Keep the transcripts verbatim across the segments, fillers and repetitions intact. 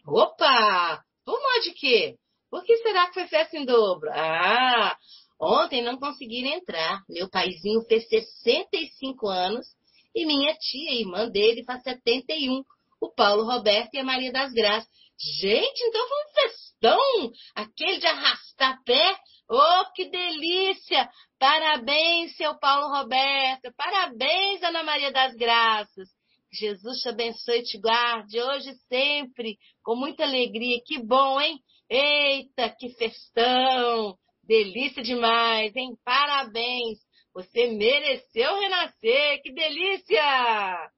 Opa! Fumou de quê? Por que será que foi festa em dobro? Ah, ontem não conseguiram entrar. Meu paizinho fez sessenta e cinco anos e minha tia, irmã dele, faz setenta e um. O Paulo Roberto e a Maria das Graças. Gente, então foi um festão! Aquele de arrastar pé. Oh, que delícia! Parabéns, seu Paulo Roberto. Parabéns, Ana Maria das Graças. Jesus te abençoe e te guarde hoje e sempre, com muita alegria. Que bom, hein? Eita, que festão! Delícia demais, hein? Parabéns! Você mereceu renascer! Que delícia!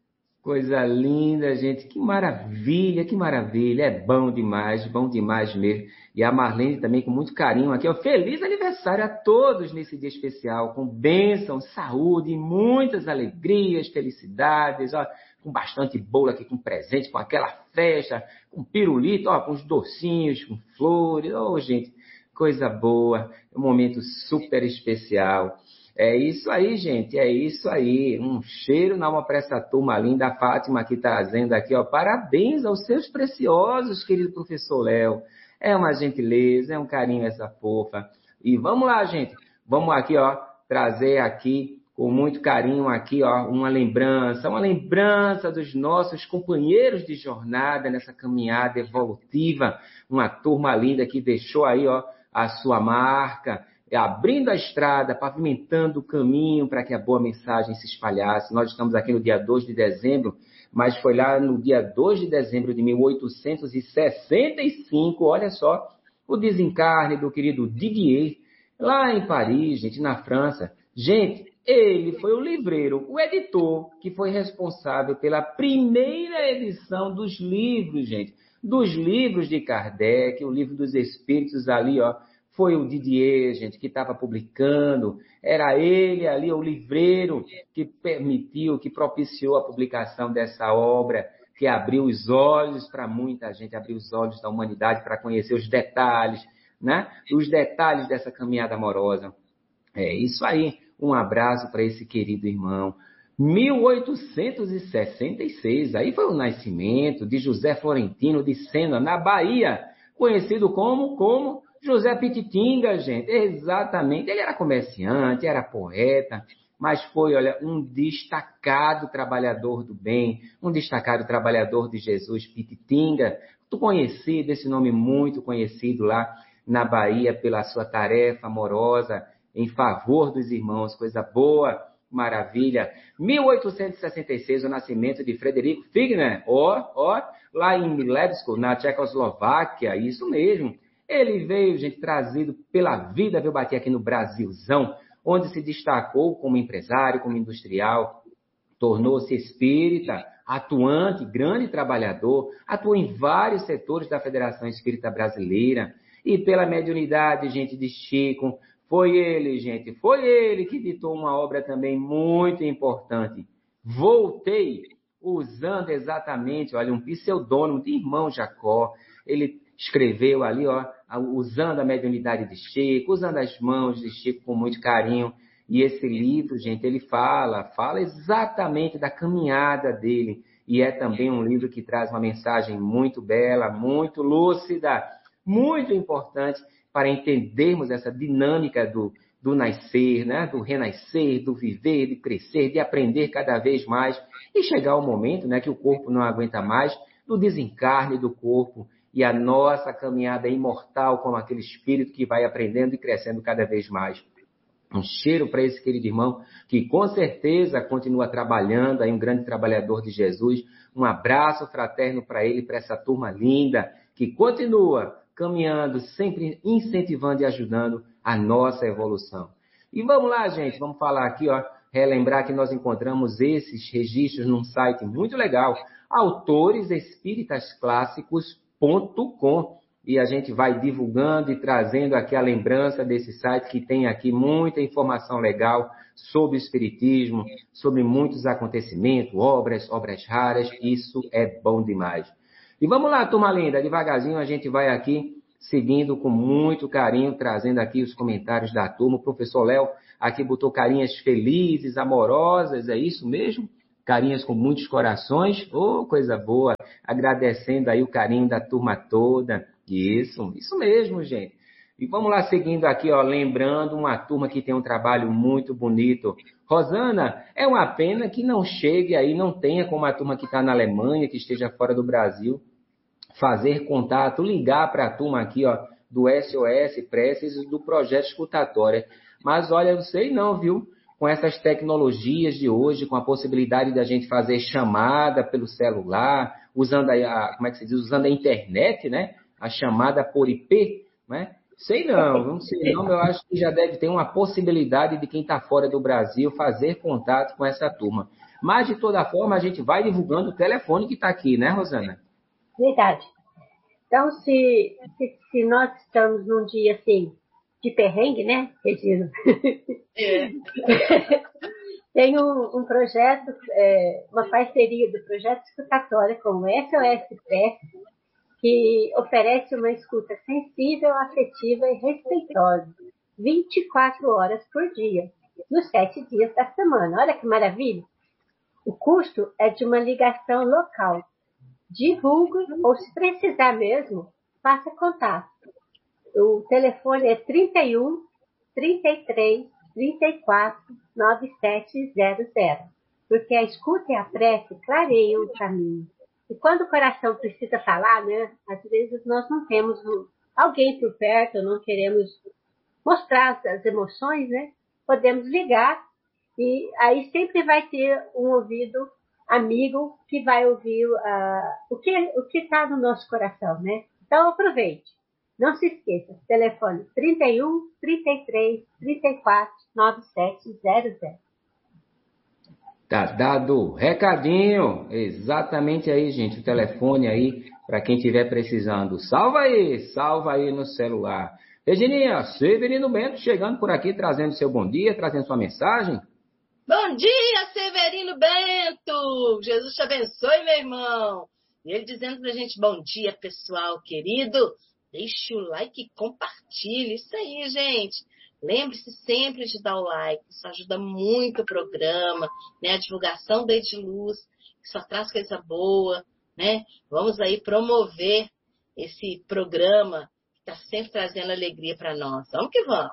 Coisa linda, gente. Que maravilha, que maravilha. É bom demais, bom demais mesmo. E a Marlene também, com muito carinho aqui, ó. Feliz aniversário a todos nesse dia especial, com bênção, saúde, muitas alegrias, felicidades, ó, com bastante bolo aqui, com presente, com aquela festa, com pirulito, ó, com os docinhos, com flores. Ô, gente, coisa boa. Um momento super especial. É isso aí, gente, é isso aí. Um cheiro na alma para essa turma linda. A Fátima aqui trazendo aqui, ó. Parabéns aos seus preciosos, querido professor Léo. É uma gentileza, é um carinho essa fofa. E vamos lá, gente. Vamos aqui, ó, trazer aqui com muito carinho aqui, ó, uma lembrança, uma lembrança dos nossos companheiros de jornada nessa caminhada evolutiva. Uma turma linda que deixou aí, ó, a sua marca, abrindo a estrada, pavimentando o caminho para que a boa mensagem se espalhasse. Nós estamos aqui no dia dois de dezembro, mas foi lá no dia dois de dezembro de mil oitocentos e sessenta e cinco, olha só, o desencarne do querido Didier, lá em Paris, gente, na França. Gente, ele foi o livreiro, o editor, que foi responsável pela primeira edição dos livros, gente, dos livros de Kardec, o livro dos Espíritos ali, ó, foi o Didier, gente, que estava publicando. Era ele ali, o livreiro, que permitiu, que propiciou a publicação dessa obra, que abriu os olhos para muita gente, abriu os olhos da humanidade para conhecer os detalhes, né? Os detalhes dessa caminhada amorosa. É isso aí. Um abraço para esse querido irmão. mil oitocentos e sessenta e seis, aí foi o nascimento de José Florentino de Sena, na Bahia, conhecido como, como José Pititinga, gente. Exatamente. Ele era comerciante, era poeta, mas foi, olha, um destacado trabalhador do bem, um destacado trabalhador de Jesus, Pititinga, muito conhecido, esse nome muito conhecido lá na Bahia pela sua tarefa amorosa em favor dos irmãos, coisa boa, maravilha. mil oitocentos e sessenta e seis, o nascimento de Frederico Figner, ó, ó, lá em Milevsko, na Tchecoslováquia, isso mesmo. Ele veio, gente, trazido pela vida, veio bater aqui no Brasilzão, onde se destacou como empresário, como industrial, tornou-se espírita, atuante, grande trabalhador, atuou em vários setores da Federação Espírita Brasileira, e pela mediunidade, gente, de Chico, foi ele, gente, foi ele que ditou uma obra também muito importante. Voltei, usando exatamente, olha, um pseudônimo de Irmão Jacó. Ele escreveu ali, ó, usando a mediunidade de Chico, usando as mãos de Chico com muito carinho. E esse livro, gente, ele fala, fala exatamente da caminhada dele. E é também um livro que traz uma mensagem muito bela, muito lúcida, muito importante para entendermos essa dinâmica do, do nascer, né? Do renascer, do viver, de crescer, de aprender cada vez mais e chegar ao momento, né, que o corpo não aguenta mais, do desencarne do corpo e a nossa caminhada imortal como aquele espírito que vai aprendendo e crescendo cada vez mais. Um cheiro para esse querido irmão que com certeza continua trabalhando, aí um grande trabalhador de Jesus. Um abraço fraterno para ele, para essa turma linda que continua caminhando, sempre incentivando e ajudando a nossa evolução. E vamos lá, gente, vamos falar aqui, ó, relembrar que nós encontramos esses registros num site muito legal, autores espíritas clássicos ponto com. E a gente vai divulgando e trazendo aqui a lembrança desse site que tem aqui muita informação legal sobre o espiritismo, sobre muitos acontecimentos, obras, obras raras. Isso é bom demais. E vamos lá, turma linda, devagarzinho a gente vai aqui, seguindo com muito carinho, trazendo aqui os comentários da turma. O professor Léo aqui botou carinhas felizes, amorosas, é isso mesmo? Carinhas com muitos corações, oh, coisa boa. agradecendo aí o carinho da turma toda. Isso, isso mesmo, gente. E vamos lá, seguindo aqui, ó, lembrando uma turma que tem um trabalho muito bonito. Rosana, é uma pena que não chegue aí, não tenha como a turma que está na Alemanha, que esteja fora do Brasil, fazer contato, ligar para a turma aqui, ó, do S O S Preces e do Projeto Escutatória. Mas olha, eu sei não, viu? Com essas tecnologias de hoje, com a possibilidade da gente fazer chamada pelo celular, usando a, a como é que se diz, usando a internet, né? A chamada por I P, né? Sei não, não sei não, eu acho que já deve ter uma possibilidade de quem está fora do Brasil fazer contato com essa turma. Mas, de toda forma, a gente vai divulgando o telefone que está aqui, né, Rosana? Verdade. Então, se, se, se nós estamos num dia assim, de perrengue, né, Regina? É. Tem um, um projeto, é, uma parceria do Projeto Escutatória com o S O S Press, que oferece uma escuta sensível, afetiva e respeitosa, vinte e quatro horas por dia, nos sete dias da semana. Olha que maravilha! O custo é de uma ligação local. Divulgue, ou se precisar mesmo, faça contato. O telefone é trinta e um, trinta e três, trinta e quatro, noventa e sete zero zero, porque a escuta e a prece clareiam o caminho. E quando o coração precisa falar, né, às vezes nós não temos alguém por perto, não queremos mostrar as emoções, né? Podemos ligar e aí sempre vai ter um ouvido amigo que vai ouvir uh, o que o que está no nosso coração, né? Então aproveite. Não se esqueça, telefone trinta e um, trinta e três, trinta e quatro, noventa e sete zero zero. Tá dado recadinho, exatamente aí, gente, o telefone aí, para quem estiver precisando. Salva aí, salva aí no celular. Regininha, Severino Bento chegando por aqui, trazendo seu bom dia, trazendo sua mensagem. Bom dia, Severino Bento! Jesus te abençoe, meu irmão! E ele dizendo pra gente, bom dia, pessoal querido. Deixe o like e compartilhe. Isso aí, gente. Lembre-se sempre de dar o like, isso ajuda muito o programa, né? A divulgação da Ediluz, que só traz coisa boa, né? Vamos aí promover esse programa que está sempre trazendo alegria para nós. Vamos que vamos!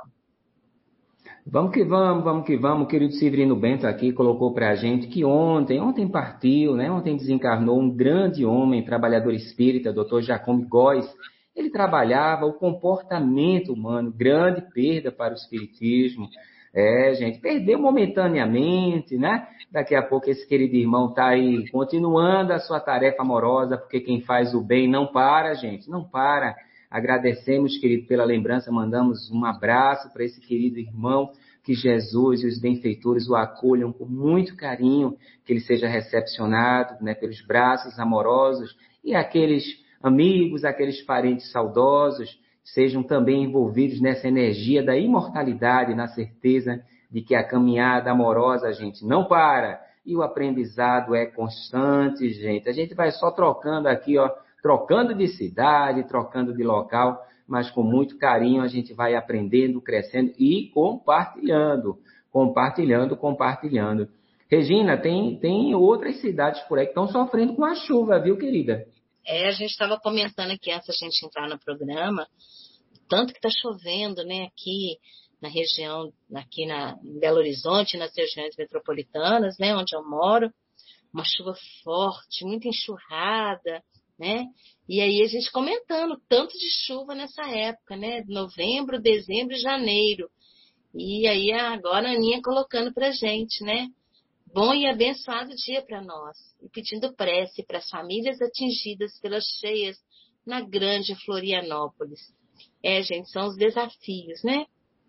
Vamos que vamos, vamos que vamos. O querido Severino Bento aqui colocou para a gente que ontem, ontem partiu, né? Ontem desencarnou um grande homem, trabalhador espírita, doutor Jacome Góes. Ele trabalhava o comportamento humano, grande perda para o espiritismo. É, gente, perdeu momentaneamente, né? Daqui a pouco esse querido irmão está aí continuando a sua tarefa amorosa, porque quem faz o bem não para, gente, não para. Agradecemos, querido, pela lembrança, mandamos um abraço para esse querido irmão, que Jesus e os benfeitores o acolham com muito carinho, que ele seja recepcionado, né, pelos braços amorosos, e aqueles amigos, aqueles parentes saudosos, sejam também envolvidos nessa energia da imortalidade, na certeza de que a caminhada amorosa, gente, não para, e o aprendizado é constante, gente. A gente vai só trocando aqui, ó, trocando de cidade, trocando de local, mas com muito carinho a gente vai aprendendo, crescendo e compartilhando, compartilhando, compartilhando. Regina, tem, tem outras cidades por aí que estão sofrendo com a chuva, viu, querida? É, a gente estava comentando aqui antes da gente entrar no programa, tanto que está chovendo, né, aqui na região, aqui na, em Belo Horizonte, nas regiões metropolitanas, né, onde eu moro, uma chuva forte, muita enxurrada, né, e aí a gente comentando tanto de chuva nessa época, né, novembro, dezembro e janeiro, e aí agora a Aninha colocando pra gente, né, bom e abençoado dia para nós, e pedindo prece para as famílias atingidas pelas cheias na grande Florianópolis. É, gente, são os desafios, né?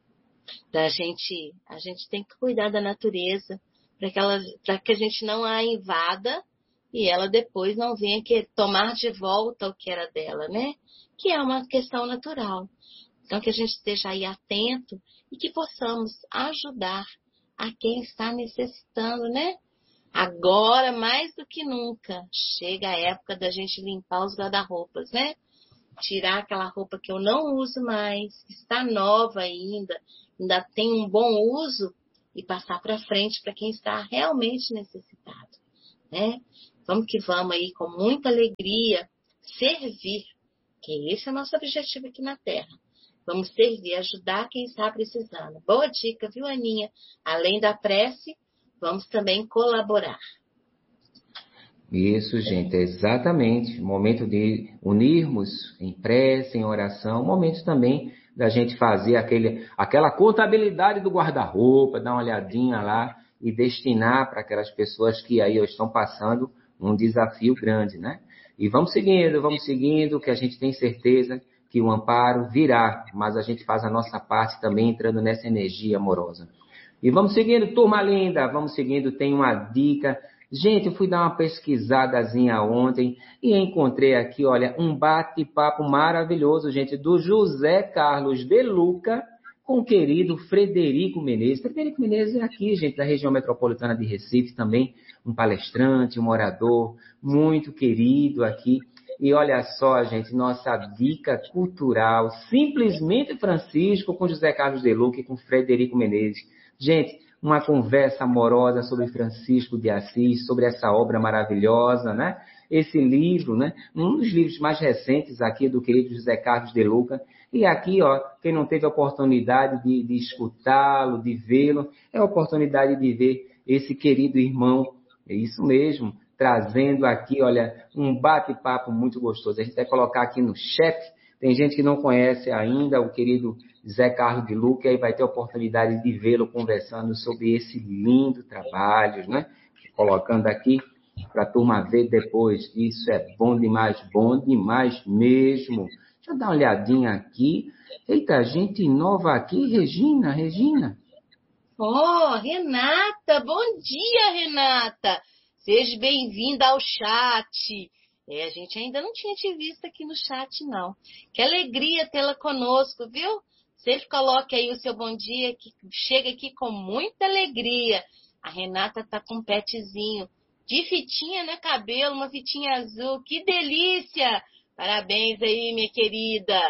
Da gente, a gente tem que cuidar da natureza para que, ela, para que a gente não a invada e ela depois não venha que tomar de volta o que era dela, né? Que é uma questão natural. Então, que a gente esteja aí atento e que possamos ajudar a quem está necessitando, né? Agora, mais do que nunca, chega a época da gente limpar os guarda-roupas, né? Tirar aquela roupa que eu não uso mais, que está nova ainda, ainda tem um bom uso, e passar para frente para quem está realmente necessitado, né? Vamos que vamos aí com muita alegria servir, que esse é o nosso objetivo aqui na Terra. Vamos servir, ajudar quem está precisando. Boa dica, viu, Aninha? Além da prece, vamos também colaborar. Isso, gente, é exatamente. Momento de unirmos em prece, em oração, momento também da gente fazer aquele, aquela contabilidade do guarda-roupa, dar uma olhadinha lá e destinar para aquelas pessoas que aí estão passando um desafio grande, né? E vamos seguindo, vamos seguindo, que a gente tem certeza que o amparo virá, mas a gente faz a nossa parte também entrando nessa energia amorosa. E vamos seguindo, turma linda, vamos seguindo, tem uma dica. Gente, eu fui dar uma pesquisadazinha ontem e encontrei aqui, olha, um bate-papo maravilhoso, gente, do José Carlos de Luca com o querido Frederico Menezes. Frederico Menezes é aqui, gente, da região metropolitana de Recife, também um palestrante, um orador muito querido aqui. E olha só, gente, nossa dica cultural, simplesmente Francisco com José Carlos de Luca e com Frederico Menezes. Gente, uma conversa amorosa sobre Francisco de Assis, sobre essa obra maravilhosa, né? Esse livro, né? Um dos livros mais recentes aqui do querido José Carlos de Luca. E aqui, ó, quem não teve a oportunidade de, de escutá-lo, de vê-lo, é a oportunidade de ver esse querido irmão, é isso mesmo, trazendo aqui, olha, um bate-papo muito gostoso. A gente vai colocar aqui no chat, tem gente que não conhece ainda o querido Zé Carlos de Luca, e aí vai ter a oportunidade de vê-lo conversando sobre esse lindo trabalho, né? Colocando aqui para a turma ver depois. Isso é bom demais, bom demais mesmo. Deixa eu dar uma olhadinha aqui. Eita, gente nova aqui, Regina, Regina. Oh, Renata, bom dia, Renata. Seja bem-vinda ao chat. É, a gente ainda não tinha te visto aqui no chat, não. Que alegria tê-la conosco, viu? Sempre coloque aí o seu bom dia, que chega aqui com muita alegria. A Renata tá com um petzinho de fitinha no cabelo, uma fitinha azul. Que delícia! Parabéns aí, minha querida.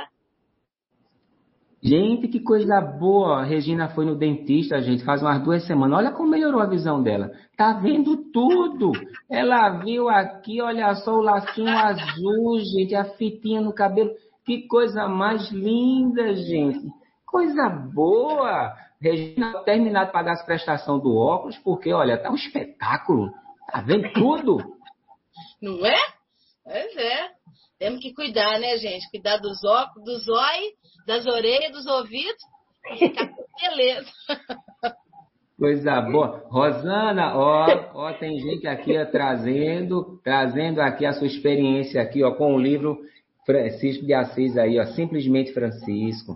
Gente, que coisa boa. A Regina foi no dentista, gente, faz umas duas semanas. Olha como melhorou a visão dela. Tá vendo tudo. Ela viu aqui, olha só o lacinho azul, gente, a fitinha no cabelo. Que coisa mais linda, gente. Coisa boa. Regina, terminar de pagar as prestações do óculos, porque, olha, tá um espetáculo. Tá vendo tudo? Não é? Pois é. Temos que cuidar, né, gente? Cuidar dos óculos, dos olhos, das orelhas, dos ouvidos, pra ficar com beleza. Coisa boa. Rosana, ó, ó, tem gente aqui ó, trazendo, trazendo aqui a sua experiência aqui, ó, com o livro Francisco de Assis aí, ó, simplesmente Francisco.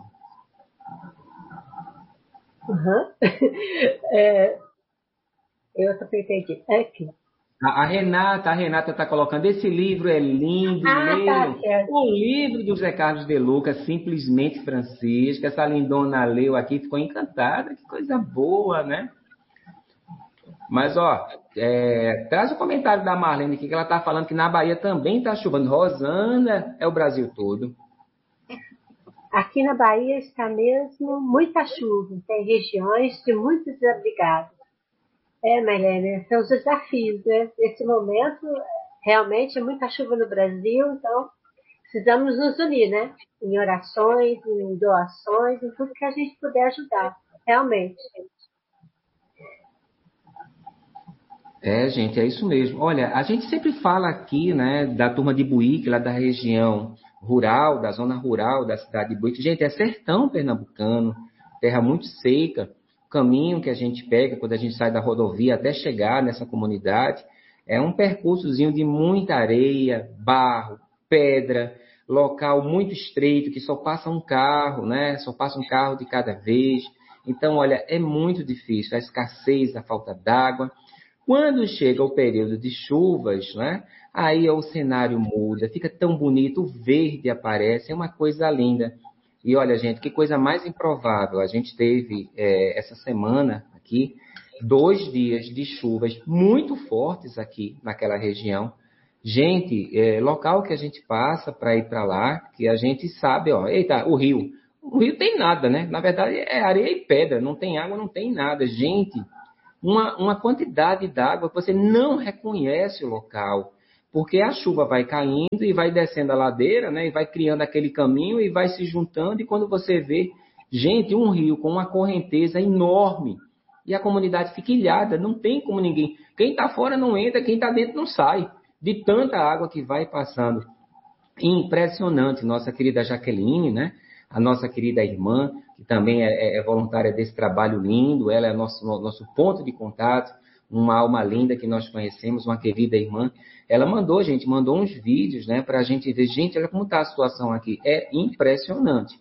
Uhum. É, eu também entendi. É aqui. A, a Renata, a Renata está colocando, esse livro é lindo, Ah, leiam. tá certo. O livro de José Carlos de Luca, simplesmente Francisco. Essa lindona leu aqui, ficou encantada, que coisa boa, né? Mas, ó, é, traz o comentário da Marlene aqui, que ela está falando que na Bahia também está chovendo. Rosana, é o Brasil todo. Aqui na Bahia está mesmo muita chuva. Tem regiões de muitos desabrigados. É, Marlene, são os desafios, né? Nesse momento, realmente é muita chuva no Brasil, então precisamos nos unir, né? Em orações, em doações, em tudo que a gente puder ajudar, realmente. É, gente, é isso mesmo. Olha, a gente sempre fala aqui, né, da turma de Buíque, lá da região rural, da zona rural da cidade de Buíque. Gente, é sertão pernambucano, terra muito seca. O caminho que a gente pega quando a gente sai da rodovia até chegar nessa comunidade é um percursozinho de muita areia, barro, pedra, local muito estreito, que só passa um carro, né? Só passa um carro de cada vez. Então, olha, é muito difícil, a escassez, a falta d'água. Quando chega o período de chuvas, né? Aí o cenário muda, fica tão bonito, o verde aparece, é uma coisa linda. E olha, gente, que coisa mais improvável. A gente teve é, essa semana aqui dois dias de chuvas muito fortes aqui naquela região. Gente, é, local que a gente passa para ir para lá, que a gente sabe, ó, eita, o rio. O rio tem nada, né? Na verdade é areia e pedra, não tem água, não tem nada. Gente, uma, uma quantidade d'água que você não reconhece o local, porque a chuva vai caindo e vai descendo a ladeira, né, e vai criando aquele caminho e vai se juntando, e quando você vê, gente, um rio com uma correnteza enorme, e a comunidade fica ilhada, não tem como ninguém, quem está fora não entra, quem está dentro não sai, de tanta água que vai passando. Impressionante, nossa querida Jaqueline, né? A nossa querida irmã, que também é, é voluntária desse trabalho lindo, ela é nosso, nosso ponto de contato, uma alma linda que nós conhecemos, uma querida irmã. Ela mandou, gente, mandou uns vídeos, né, para a gente ver, gente, olha como está a situação aqui, é impressionante.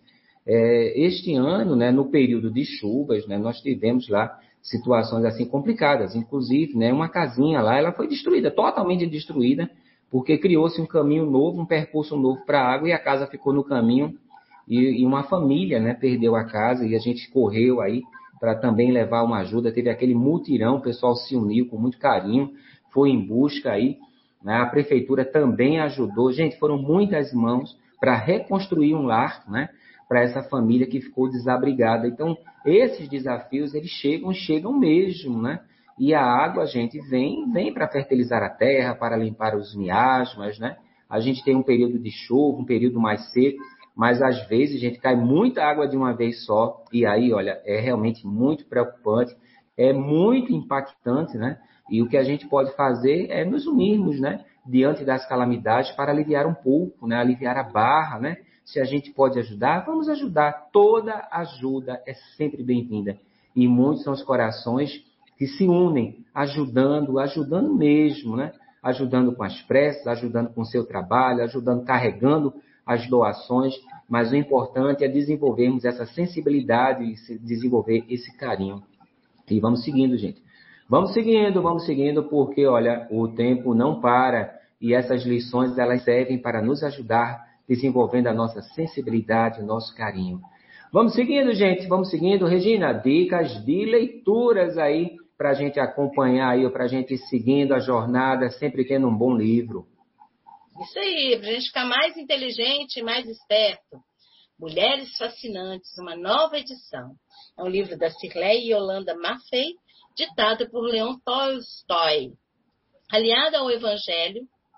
É, este ano, né, no período de chuvas, né, nós tivemos lá situações assim complicadas, inclusive, né, uma casinha lá, ela foi destruída, totalmente destruída, porque criou-se um caminho novo, um percurso novo para a água, e a casa ficou no caminho, e, e uma família, né, perdeu a casa, e a gente correu aí para também levar uma ajuda, teve aquele mutirão, o pessoal se uniu com muito carinho, foi em busca aí, né, a prefeitura também ajudou, gente, foram muitas mãos para reconstruir um lar, né, para essa família que ficou desabrigada. Então, esses desafios, eles chegam, chegam mesmo, né? E a água, gente, vem, vem para fertilizar a terra, para limpar os miasmas, né? A gente tem um período de chuva, um período mais seco, mas às vezes, gente, cai muita água de uma vez só, e aí, olha, é realmente muito preocupante, é muito impactante, né? E o que a gente pode fazer é nos unirmos, né? Diante das calamidades para aliviar um pouco, né? Aliviar a barra, né? Se a gente pode ajudar, vamos ajudar. Toda ajuda é sempre bem-vinda. E muitos são os corações que se unem, ajudando, ajudando mesmo, né? Ajudando com as preces, ajudando com o seu trabalho, ajudando, carregando as doações. Mas o importante é desenvolvermos essa sensibilidade e desenvolver esse carinho. E vamos seguindo, gente. Vamos seguindo, vamos seguindo, porque, olha, o tempo não para. E essas lições, elas servem para nos ajudar desenvolvendo a nossa sensibilidade, o nosso carinho. Vamos seguindo, gente, vamos seguindo. Regina, dicas de leituras aí para a gente acompanhar aí, para a gente ir seguindo a jornada, sempre tendo um bom livro. Isso aí, para a gente ficar mais inteligente e mais esperto. Mulheres Fascinantes, uma nova edição. É um livro da Cirlei Yolanda Maffei, ditado por Leon Tolstói. Aliado ao Evangelho,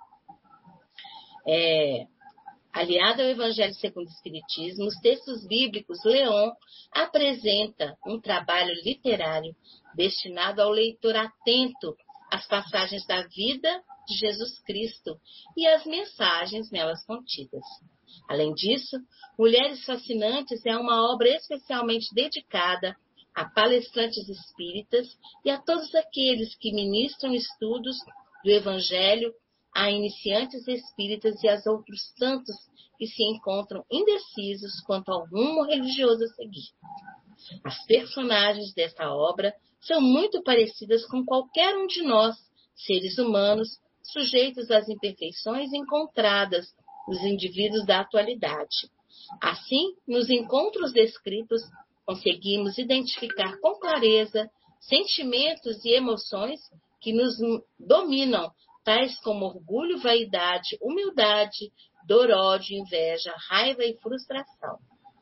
é... Aliado ao Evangelho segundo o Espiritismo, os textos bíblicos, Leon apresenta um trabalho literário destinado ao leitor atento às passagens da vida de Jesus Cristo e às mensagens nelas contidas. Além disso, Mulheres Fascinantes é uma obra especialmente dedicada a palestrantes espíritas e a todos aqueles que ministram estudos do Evangelho a iniciantes espíritas e aos outros tantos que se encontram indecisos quanto ao rumo religioso a seguir. As personagens desta obra são muito parecidas com qualquer um de nós, seres humanos, sujeitos às imperfeições encontradas nos indivíduos da atualidade. Assim, nos encontros descritos, conseguimos identificar com clareza sentimentos e emoções que nos dominam, tais como orgulho, vaidade, humildade, dor, ódio, inveja, raiva e frustração.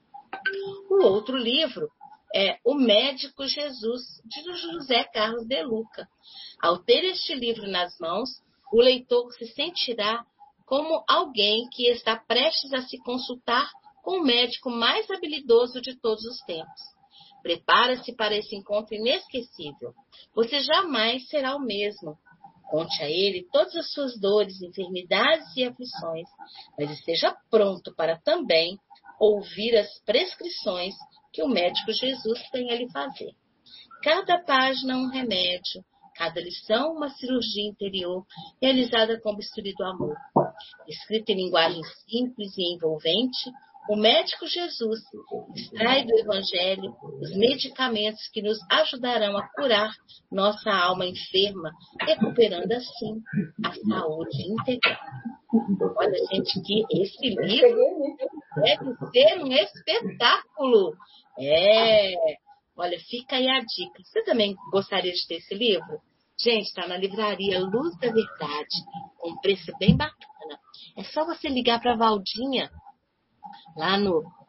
O outro livro é O Médico Jesus, de José Carlos de Luca. Ao ter este livro nas mãos, o leitor se sentirá como alguém que está prestes a se consultar com o médico mais habilidoso de todos os tempos. Prepara-se para esse encontro inesquecível. Você jamais será o mesmo. Conte a ele todas as suas dores, enfermidades e aflições, mas esteja pronto para também ouvir as prescrições que o médico Jesus tem a lhe fazer. Cada página um remédio, cada lição uma cirurgia interior realizada com bisturi do amor. Escrito em linguagem simples e envolvente, o médico Jesus extrai do Evangelho os medicamentos que nos ajudarão a curar nossa alma enferma, recuperando assim a saúde integral. Olha, gente, que esse livro deve ser um espetáculo. É, olha, fica aí a dica. Você também gostaria de ter esse livro? Gente, está na livraria Luz da Verdade, com um preço bem bacana. É só você ligar para a Valdinha, lá no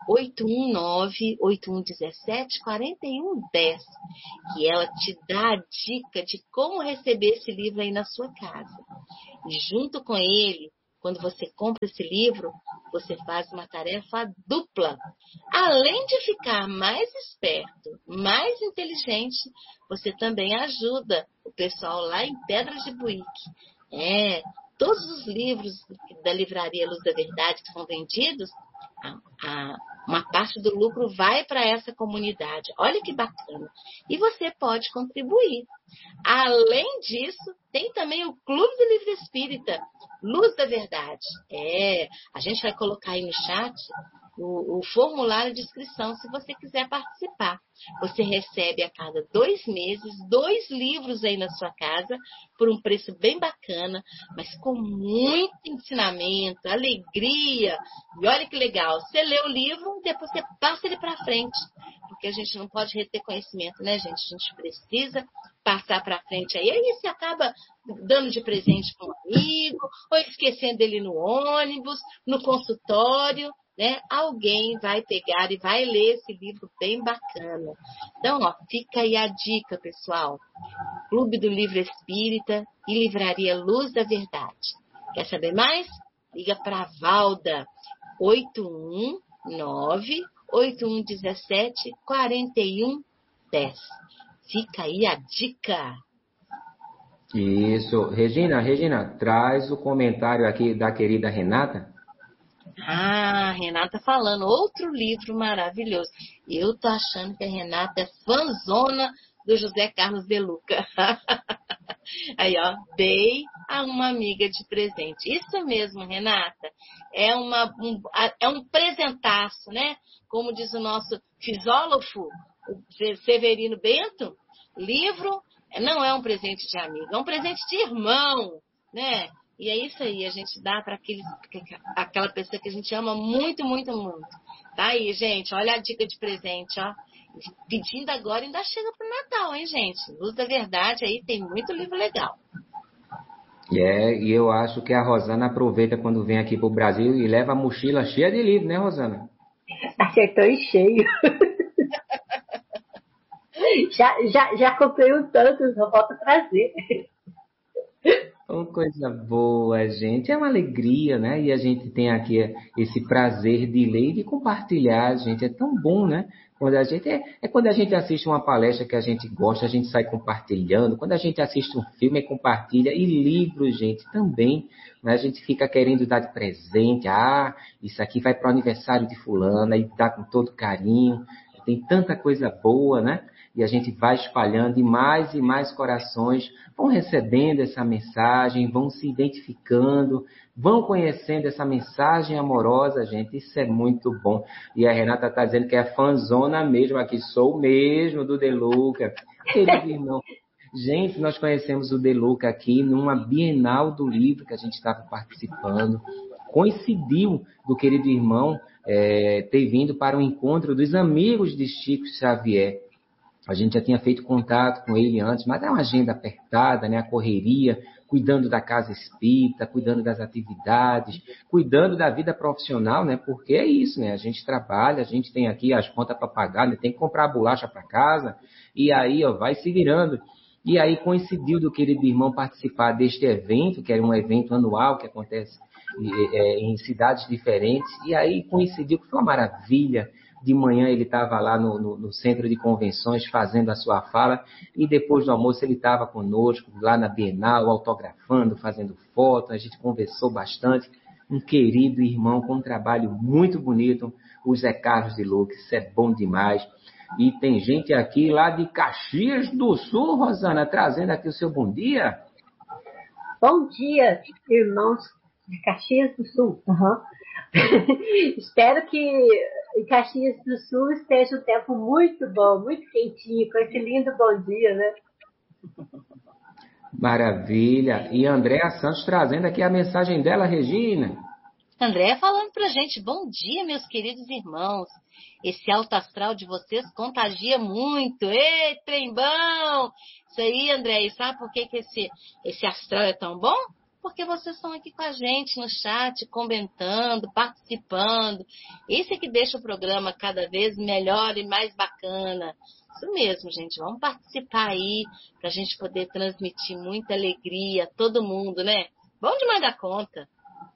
oito um nove, oito um um sete, quatro um um zero, que ela te dá a dica de como receber esse livro aí na sua casa. E junto com ele, quando você compra esse livro, você faz uma tarefa dupla. Além de ficar mais esperto, mais inteligente, você também ajuda o pessoal lá em Pedras de Buíque. É, todos os livros da livraria Luz da Verdade que são vendidos, a, a, uma parte do lucro vai para essa comunidade. Olha que bacana. E você pode contribuir. Além disso, tem também o Clube do Livro Espírita, Luz da Verdade. É, a gente vai colocar aí no chat o, o formulário de inscrição se você quiser participar. Você recebe a cada dois meses dois livros aí na sua casa por um preço bem bacana, mas com muito ensinamento, alegria. E olha que legal, você lê o livro e depois você passa ele para frente, porque a gente não pode reter conhecimento, né, gente? A gente precisa passar para frente aí. Aí você acaba dando de presente para um amigo, ou esquecendo ele no ônibus, no consultório, né? Alguém vai pegar e vai ler esse livro bem bacana. Então, ó, fica aí a dica, pessoal. Clube do Livro Espírita e Livraria Luz da Verdade. Quer saber mais? Liga para Valda, oito um nove, oito um um sete, quatro um um zero. Fica aí a dica. Isso. Regina, Regina, traz o comentário aqui da querida Renata. Ah, Renata falando, outro livro maravilhoso. Eu tô achando que a Renata é fãzona do José Carlos de Luca. Aí, ó, dei a uma amiga de presente. Isso mesmo, Renata. É, uma, um, é um presentaço, né? Como diz o nosso filósofo, o Severino Bento, livro não é um presente de amigo, é um presente de irmão, né? E é isso aí, a gente dá para aquela pessoa que a gente ama muito, muito, muito. Tá aí, gente, olha a dica de presente, ó. Pedindo agora ainda chega pro Natal, hein, gente? Luz da Verdade aí tem muito livro legal. É, e eu acho que a Rosana aproveita quando vem aqui pro Brasil e leva a mochila cheia de livro, né, Rosana? Acertou em cheio. já, já, já comprei um tanto, só falta trazer. Uma coisa boa, gente. É uma alegria, né? E a gente tem aqui esse prazer de ler e de compartilhar, gente. É tão bom, né? Quando a gente é, é quando a gente assiste uma palestra que a gente gosta, a gente sai compartilhando. Quando a gente assiste um filme, compartilha. E livros, gente, também. Né? A gente fica querendo dar de presente. Ah, isso aqui vai para o aniversário de fulana e dá com todo carinho. Tem tanta coisa boa, né? E a gente vai espalhando e mais e mais corações vão recebendo essa mensagem, vão se identificando, vão conhecendo essa mensagem amorosa, gente. Isso é muito bom. E a Renata está dizendo que é fãzona mesmo, aqui sou mesmo do De Luca. Querido irmão, gente, nós conhecemos o De Luca aqui numa Bienal do Livro que a gente estava participando. Coincidiu do querido irmão é, ter vindo para o encontro dos amigos de Chico Xavier. A gente já tinha feito contato com ele antes, mas é uma agenda apertada, né? A correria, cuidando da casa espírita, cuidando das atividades, cuidando da vida profissional, né? Porque é isso, né? A gente trabalha, a gente tem aqui as contas para pagar, né? Tem que comprar a bolacha para casa, e aí, ó, vai se virando. E aí coincidiu do querido irmão participar deste evento, que era um evento anual que acontece é, em cidades diferentes, e aí coincidiu que foi uma maravilha. De manhã ele estava lá no, no, no centro de convenções fazendo a sua fala, e depois do almoço ele estava conosco lá na Bienal, autografando, fazendo foto, a gente conversou bastante. Um querido irmão com um trabalho muito bonito, o Zé Carlos de Luca, isso é bom demais. E tem gente aqui lá de Caxias do Sul, Rosana, trazendo aqui o seu bom dia. Bom dia, irmãos de Caxias do Sul. Uhum. Espero que em Caxias do Sul esteja um tempo muito bom, muito quentinho, com esse lindo bom dia, né? Maravilha. E Andréa Santos trazendo aqui a mensagem dela, Regina. Andréa falando pra gente, bom dia, meus queridos irmãos. Esse alto astral de vocês contagia muito. Ei, trem bom! Isso aí, Andréa, e sabe por que, que esse, esse astral é tão bom? porque vocês estão aqui com a gente no chat, comentando, participando. Isso é que deixa o programa cada vez melhor e mais bacana. Isso mesmo, gente. Vamos participar aí para a gente poder transmitir muita alegria a todo mundo, né? Bom demais da conta.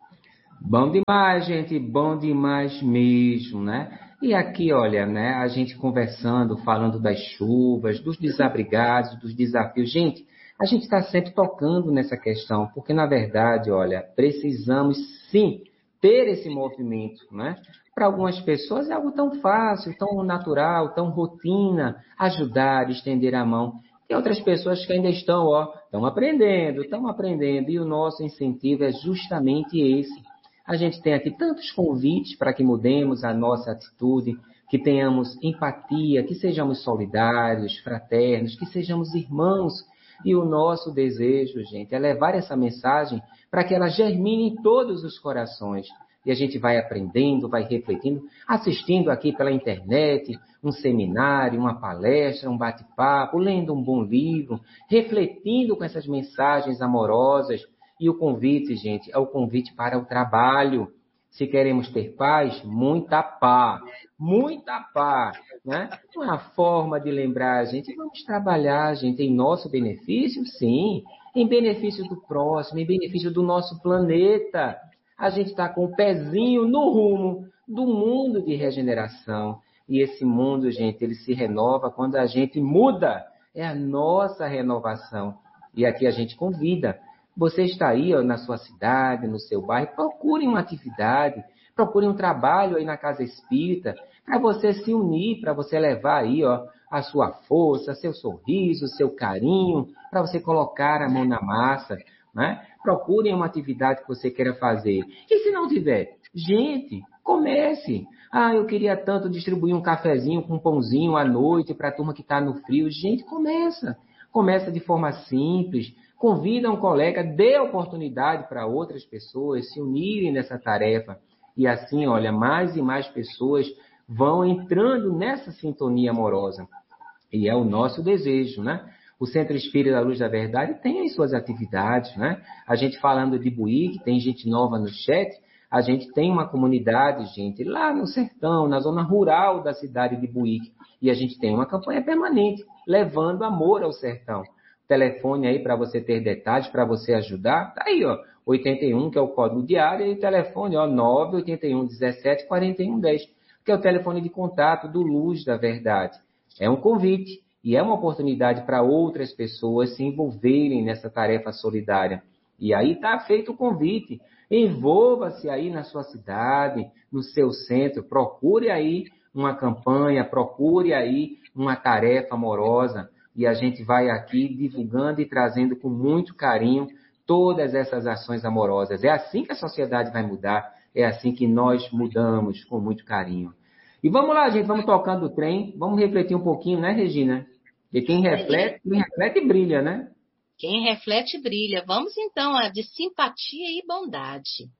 Bom demais, gente. Bom demais mesmo, né? E aqui, olha, né? A gente conversando, falando das chuvas, dos desabrigados, dos desafios. Gente, a gente está sempre tocando nessa questão, porque, na verdade, olha, precisamos sim ter esse movimento, né? Para algumas pessoas é algo tão fácil, tão natural, tão rotina, ajudar, estender a mão. Tem outras pessoas que ainda estão, ó, estão aprendendo, estão aprendendo, e o nosso incentivo é justamente esse. A gente tem aqui tantos convites para que mudemos a nossa atitude, que tenhamos empatia, que sejamos solidários, fraternos, que sejamos irmãos. E o nosso desejo, gente, é levar essa mensagem para que ela germine em todos os corações. E a gente vai aprendendo, vai refletindo, assistindo aqui pela internet, um seminário, uma palestra, um bate-papo, lendo um bom livro, refletindo com essas mensagens amorosas. E o convite, gente, é o convite para o trabalho. Se queremos ter paz, muita paz, muita paz, né? Uma forma de lembrar a gente, vamos trabalhar, gente, em nosso benefício, sim, em benefício do próximo, em benefício do nosso planeta. A gente está com o pezinho no rumo do mundo de regeneração. E esse mundo, gente, ele se renova quando a gente muda. É a nossa renovação. E aqui a gente convida. Você está aí, ó, na sua cidade, no seu bairro, procure uma atividade, procure um trabalho aí na casa espírita, para você se unir, para você levar aí, ó, a sua força, seu sorriso, seu carinho, para você colocar a mão na massa, né? Procure uma atividade que você queira fazer. E se não tiver, gente, comece. Ah, eu queria tanto distribuir um cafezinho com um pãozinho à noite para a turma que está no frio. Gente, começa. Começa de forma simples. Convida um colega, dê oportunidade para outras pessoas se unirem nessa tarefa. E assim, olha, mais e mais pessoas vão entrando nessa sintonia amorosa. E é o nosso desejo, né? O Centro Espírita da Luz da Verdade tem as suas atividades, né? A gente falando de Buíque, tem gente nova no chat, a gente tem uma comunidade, gente, lá no sertão, na zona rural da cidade de Buíque. E a gente tem uma campanha permanente, levando amor ao sertão. Telefone aí para você ter detalhes, para você ajudar. Tá aí, ó, oitenta e um, que é o código de área, e o telefone, ó, nove oito um, dezessete, quarenta e um, dez, que é o telefone de contato do Luz da Verdade. É um convite e é uma oportunidade para outras pessoas se envolverem nessa tarefa solidária. E aí está feito o convite. Envolva-se aí na sua cidade, no seu centro, procure aí uma campanha, procure aí uma tarefa amorosa. E a gente vai aqui divulgando e trazendo com muito carinho todas essas ações amorosas. É assim que a sociedade vai mudar, é assim que nós mudamos com muito carinho. E vamos lá, gente, vamos tocando o trem, vamos refletir um pouquinho, né, Regina? E quem reflete, quem reflete brilha, né? Quem reflete brilha. Vamos então a de simpatia e bondade.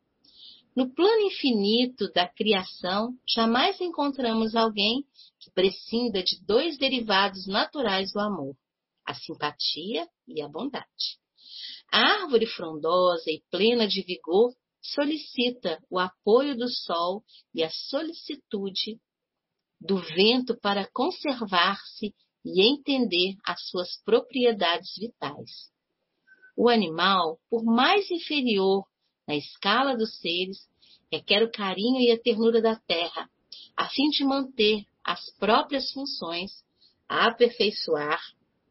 No plano infinito da criação, jamais encontramos alguém que prescinda de dois derivados naturais do amor, a simpatia e a bondade. A árvore frondosa e plena de vigor solicita o apoio do sol e a solicitude do vento para conservar-se e entender as suas propriedades vitais. O animal, por mais inferior na escala dos seres, requer o carinho e a ternura da terra, a fim de manter as próprias funções, a aperfeiçoar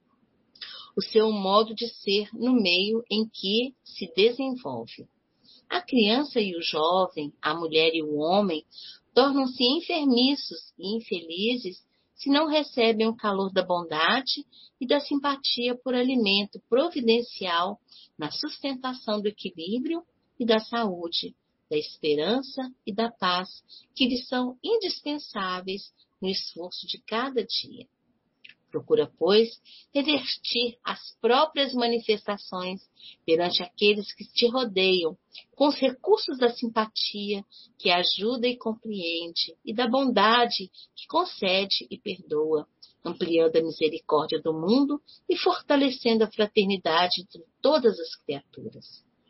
o seu modo de ser no meio em que se desenvolve. A criança e o jovem, a mulher e o homem, tornam-se enfermiços e infelizes se não recebem o calor da bondade e da simpatia por alimento providencial na sustentação do equilíbrio e da saúde, da esperança e da paz, que lhes são indispensáveis no esforço de cada dia. Procura, pois, revertir as próprias manifestações perante aqueles que te rodeiam, com os recursos da simpatia, que ajuda e compreende, e da bondade, que concede e perdoa, ampliando a misericórdia do mundo e fortalecendo a fraternidade entre todas as criaturas.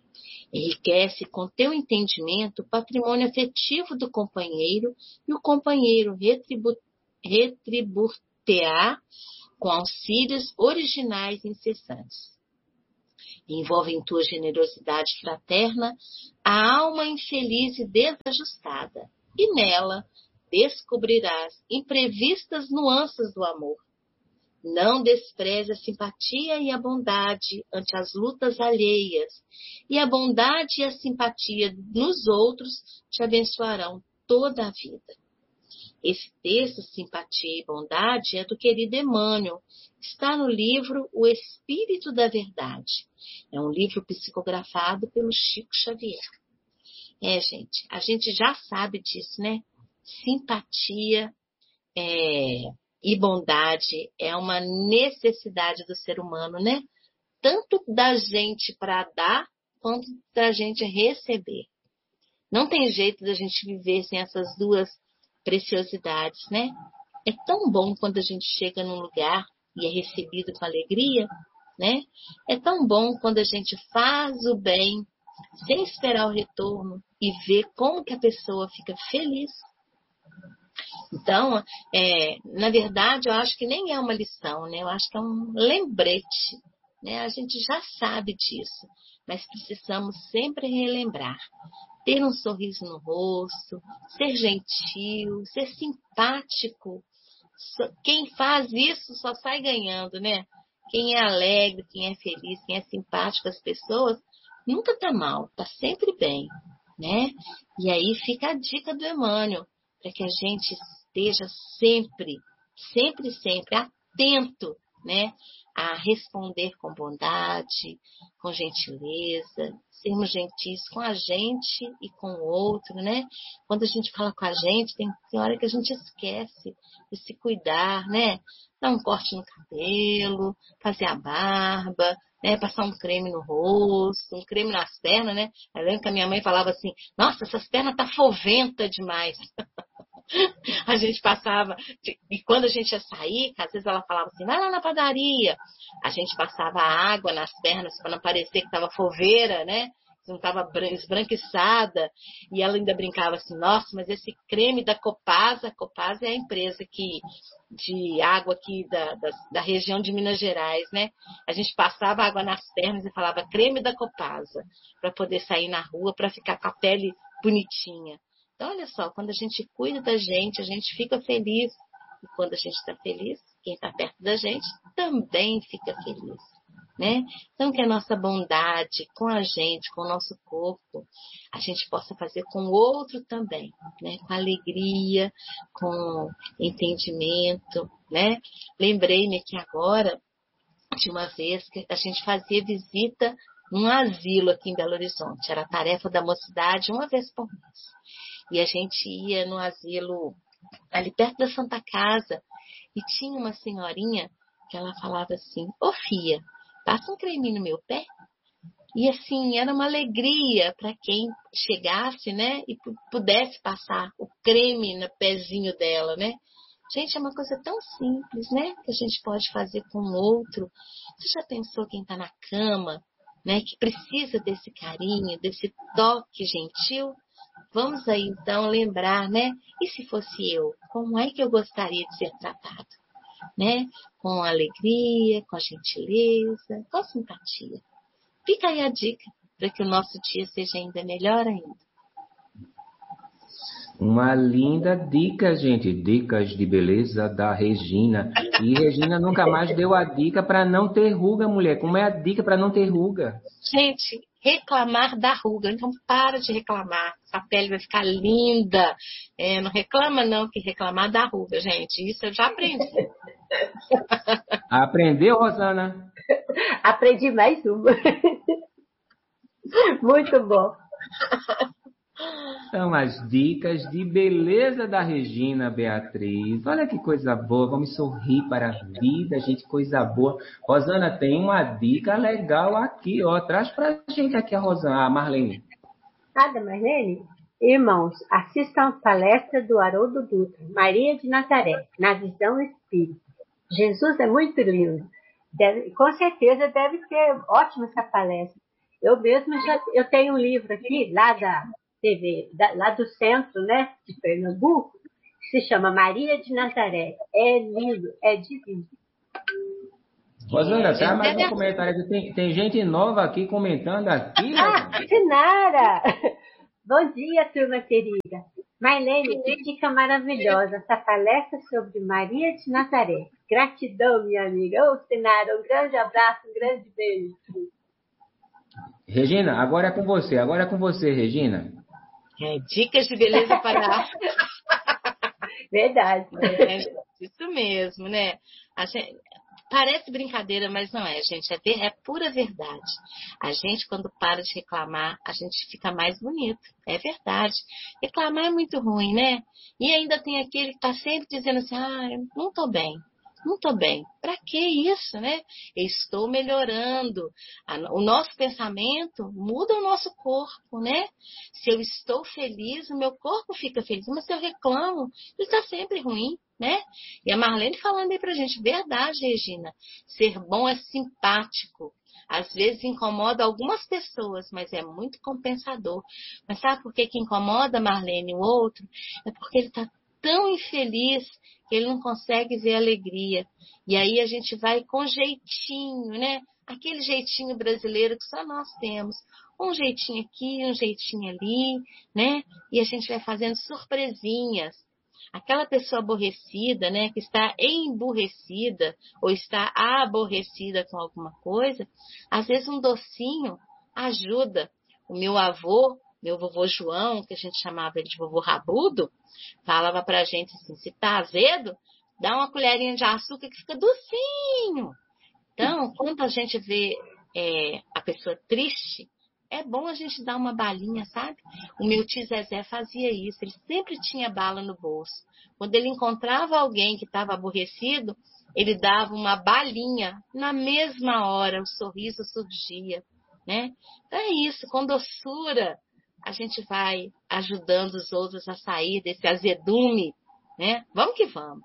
Enriquece com teu entendimento o patrimônio afetivo do companheiro e o companheiro retribu retribuir-te-á com auxílios originais e incessantes. Envolve em tua generosidade fraterna a alma infeliz e desajustada, e nela descobrirás imprevistas nuances do amor. Não despreze a simpatia e a bondade ante as lutas alheias, e a bondade e a simpatia nos outros te abençoarão toda a vida. Esse texto, Simpatia e Bondade, é do querido Emmanuel. Está no livro O Espírito da Verdade. É um livro psicografado pelo Chico Xavier. É, gente, a gente já sabe disso, né? Simpatia é, e bondade é uma necessidade do ser humano, né? Tanto da gente para dar, quanto da gente receber. Não tem jeito da gente viver sem essas duas preciosidades, né? É tão bom quando a gente chega num lugar e é recebido com alegria, né? É tão bom quando a gente faz o bem sem esperar o retorno e ver como que a pessoa fica feliz. Então, é, na verdade, eu acho que nem é uma lição, né? Eu acho que é um lembrete, né? A gente já sabe disso, mas precisamos sempre relembrar. Ter um sorriso no rosto, ser gentil, ser simpático. Quem faz isso só sai ganhando, né? Quem é alegre, quem é feliz, quem é simpático às pessoas, nunca tá mal, tá sempre bem, né? E aí fica a dica do Emmanuel, para que a gente esteja sempre, sempre, sempre atento, né? A responder com bondade, com gentileza, sermos gentis com a gente e com o outro, né? Quando a gente fala com a gente, tem, tem hora que a gente esquece de se cuidar, né? Dar um corte no cabelo, fazer a barba, né? Passar um creme no rosto, um creme nas pernas, né? Eu lembro que a minha mãe falava assim, nossa, essas pernas tá foventa demais. A gente passava, e quando a gente ia sair, às vezes ela falava assim, vai lá na padaria. A gente passava água nas pernas para não parecer que estava foveira, né? Que não estava esbranquiçada. E ela ainda brincava assim, nossa, mas esse creme da Copasa, a Copasa é a empresa que, de água aqui da, da, da região de Minas Gerais, né? A gente passava água nas pernas e falava creme da Copasa, para poder sair na rua, para ficar com a pele bonitinha. Então, olha só, quando a gente cuida da gente, a gente fica feliz. E quando a gente está feliz, quem está perto da gente também fica feliz, né? Então, que a nossa bondade com a gente, com o nosso corpo, a gente possa fazer com o outro também, né? Com alegria, com entendimento, né? Lembrei-me que agora, de uma vez, que a gente fazia visita num asilo aqui em Belo Horizonte. Era a tarefa da mocidade uma vez por mês. E a gente ia no asilo ali perto da Santa Casa e tinha uma senhorinha que ela falava assim, ô Fia, passa um creminho no meu pé? E assim, era uma alegria para quem chegasse, né, e pudesse passar o creme no pezinho dela, né? Gente, é uma coisa tão simples, né, que a gente pode fazer com o outro. Você já pensou quem está na cama, né, que precisa desse carinho, desse toque gentil? Vamos aí, então, lembrar, né? E se fosse eu, como é que eu gostaria de ser tratado? Né? Com alegria, com gentileza, com simpatia. Fica aí a dica para que o nosso dia seja ainda melhor ainda. Uma linda dica, gente. Dicas de beleza da Regina. E Regina nunca mais deu a dica para não ter ruga, mulher. Como é a dica para não ter ruga? Gente, reclamar da ruga. Então, para de reclamar. A pele vai ficar linda. É, não reclama, não, que reclamar da ruga, gente. Isso eu já aprendi. Aprendeu, Rosana? Aprendi mais uma. Muito bom. São as dicas de beleza da Regina Beatriz. Olha que coisa boa, vamos sorrir para a vida, gente, coisa boa. Rosana, tem uma dica legal aqui, ó. Traz pra gente aqui a Rosana, a Marlene. Nada, Marlene? Irmãos, assistam a palestra do Haroldo Dutra, Maria de Nazaré, na visão espírita. Jesus é muito lindo. Deve, com certeza deve ser ótima essa palestra. Eu mesma já eu tenho um livro aqui, lá da T V, da, lá do centro, né, de Pernambuco, que se chama Maria de Nazaré. É lindo, é divino. Rosana, tá mais um comentário aqui. Tem, tem gente nova aqui comentando aqui, Ah, Rosana. Sinara! Bom dia, turma querida. Marlene, que dica maravilhosa. Essa palestra sobre Maria de Nazaré. Gratidão, minha amiga. Ô, Sinara, um grande abraço, um grande beijo. Regina, agora é com você. Agora é com você, Regina. É, dicas de beleza para... Verdade. É, isso mesmo, né? A gente... Parece brincadeira, mas não é, gente. É, ver... é pura verdade. A gente, quando para de reclamar, a gente fica mais bonito. É verdade. Reclamar é muito ruim, né? E ainda tem aquele que está sempre dizendo assim, ah, eu não estou bem. Não estou bem. Para que isso, né? Eu estou melhorando. O nosso pensamento muda o nosso corpo, né? Se eu estou feliz, o meu corpo fica feliz. Mas se eu reclamo, ele está sempre ruim, né? E a Marlene falando aí pra gente, verdade, Regina. Ser bom é simpático. Às vezes incomoda algumas pessoas, mas é muito compensador. Mas sabe por que que incomoda, Marlene, o outro? É porque ele está tão infeliz que ele não consegue ver alegria. E aí a gente vai com jeitinho, né? Aquele jeitinho brasileiro que só nós temos. Um jeitinho aqui, um jeitinho ali, né? E a gente vai fazendo surpresinhas. Aquela pessoa aborrecida, né? Que está emburrecida ou está aborrecida com alguma coisa, às vezes um docinho ajuda. O meu avô, meu vovô João, que a gente chamava ele de vovô Rabudo, falava pra gente assim, se tá azedo, dá uma colherinha de açúcar que fica docinho. Então, quando a gente vê é, a pessoa triste, é bom a gente dar uma balinha, sabe? O meu tio Zezé fazia isso, ele sempre tinha bala no bolso. Quando ele encontrava alguém que estava aborrecido, ele dava uma balinha, na mesma hora o sorriso surgia, né? Então é isso, com doçura a gente vai ajudando os outros a sair desse azedume, né? Vamos que vamos.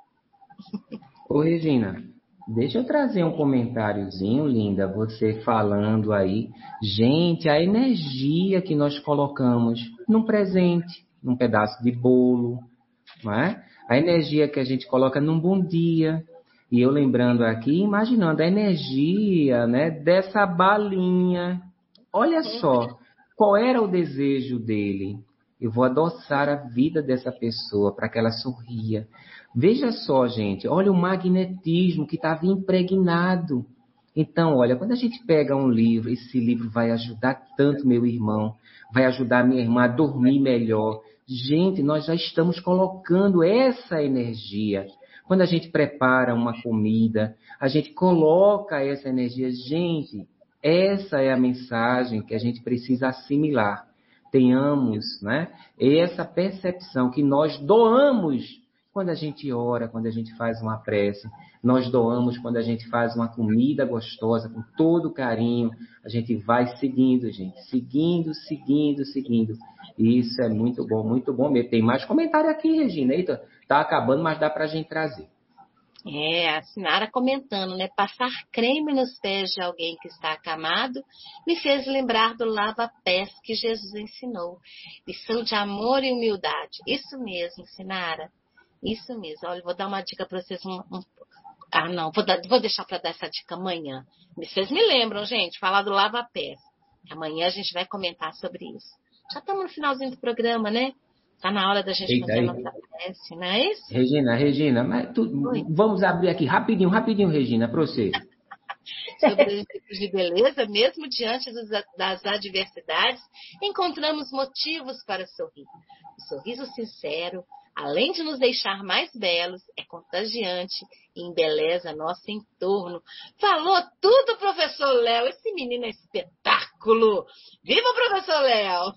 Ô, Regina, deixa eu trazer um comentáriozinho, linda, você falando aí. Gente, a energia que nós colocamos num presente, num pedaço de bolo, não é? A energia que a gente coloca num bom dia. E eu lembrando aqui, imaginando a energia, né, dessa balinha. Olha só, qual era o desejo dele? Eu vou adoçar a vida dessa pessoa para que ela sorria. Veja só, gente, olha o magnetismo que estava impregnado. Então, olha, quando a gente pega um livro, esse livro vai ajudar tanto meu irmão, vai ajudar minha irmã a dormir melhor. Gente, nós já estamos colocando essa energia. Quando a gente prepara uma comida, a gente coloca essa energia. Gente, essa é a mensagem que a gente precisa assimilar. Tenhamos, né, essa percepção que nós doamos quando a gente ora, quando a gente faz uma prece. Nós doamos quando a gente faz uma comida gostosa, com todo carinho. A gente vai seguindo, gente. Seguindo, seguindo, seguindo. Isso é muito bom, muito bom mesmo. Tem mais comentário aqui, Regina. Eita, tá acabando, mas dá pra gente trazer. É, a Sinara comentando, né? Passar creme nos pés de alguém que está acamado me fez lembrar do lava-pés que Jesus ensinou. Lição de amor e humildade. Isso mesmo, Sinara. Isso mesmo. Olha, vou dar uma dica para vocês. Um, um... Ah, não, vou, dar, vou deixar para dar essa dica amanhã. Vocês me lembram, gente, falar do lava-pés. Amanhã a gente vai comentar sobre isso. Já estamos no finalzinho do programa, né? Está na hora da gente Eita, fazer a eita. nossa prece, não é isso? Regina, Regina, mas tu, vamos abrir aqui rapidinho, rapidinho, Regina, para você. Sobre os tipos de beleza, mesmo diante dos, das adversidades, encontramos motivos para sorrir. O sorriso sincero, além de nos deixar mais belos, é contagiante e embeleza nosso entorno. Falou tudo, professor Léo. Esse menino é espetáculo. Viva o professor Léo!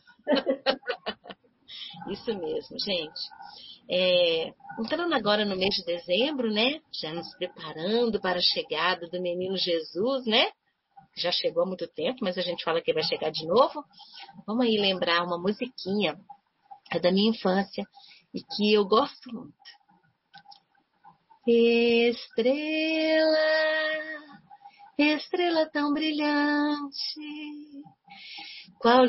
Isso mesmo, gente. É, entrando agora no mês de dezembro, né? Já nos preparando para a chegada do menino Jesus, né? Já chegou há muito tempo, mas a gente fala que vai chegar de novo. Vamos aí lembrar uma musiquinha é da minha infância e que eu gosto muito. Estrela, estrela tão brilhante, Qual